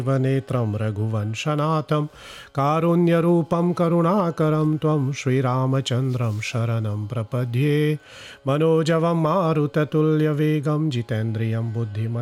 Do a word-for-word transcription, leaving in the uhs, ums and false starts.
नेत्रं रघुवंशनाथं कारुण्यरूपं करुणाकरं त्वं श्रीरामचन्द्रं शरणं प्रपद्ये। मनोजवं मारुततुल्यवेगं जितेन्द्रियं बुद्धिमतां